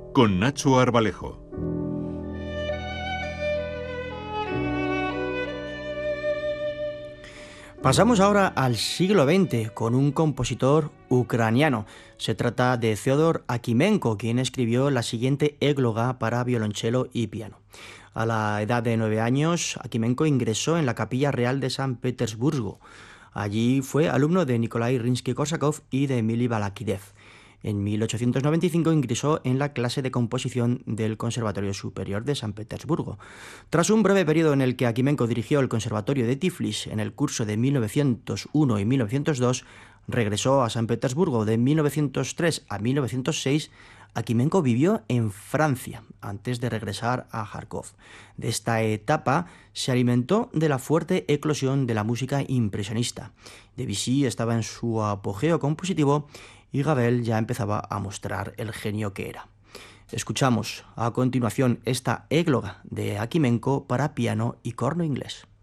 con Nacho Arbalejo. Pasamos ahora al siglo XX con un compositor ucraniano. Se trata de Fyodor Akimenko, quien escribió la siguiente égloga para violonchelo y piano. A la edad de 9 años, Akimenko ingresó en la Capilla Real de San Petersburgo. Allí fue alumno de Nikolai Rimsky-Korsakov y de Emily Balakirev. En 1895 ingresó en la clase de composición del Conservatorio Superior de San Petersburgo. Tras un breve periodo en el que Akimenko dirigió el Conservatorio de Tiflis en el curso de 1901 y 1902, regresó a San Petersburgo. De 1903 a 1906, Akimenko vivió en Francia antes de regresar a Kharkov. De esta etapa se alimentó de la fuerte eclosión de la música impresionista. Debussy estaba en su apogeo compositivo y Ravel ya empezaba a mostrar el genio que era. Escuchamos a continuación esta égloga de Akimenko para piano y corno inglés.